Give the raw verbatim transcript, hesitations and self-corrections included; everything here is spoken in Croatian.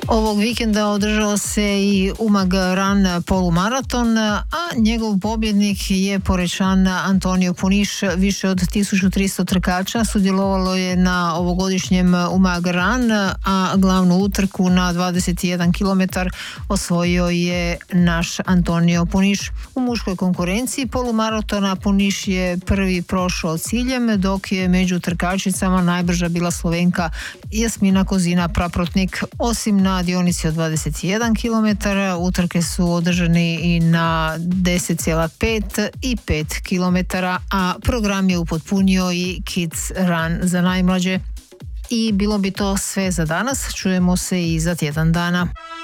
Ovog vikenda održao se i Umag Run polumaraton, a njegov pobjednik je Porečan Antonio Puniš. Više od tisuću tristo trkača sudjelovalo je na ovogodišnjem Umag Run, a glavnu utrku na dvadeset jedan kilometar osvojio je naš Antonio Puniš. U muškoj konkurenciji polumaratona Puniš je prvi prošao ciljem, dok je među trkačicama najbrža bila Slovenka Jasmina Kozina Praprotnik. Osim na dionici od dvadeset jedan kilometara, utrke su održane i na deset zarez pet i pet kilometara, a program je upotpunio i Kids Run za najmlađe. I bilo bi to sve za danas. Čujemo se i za tjedan dana.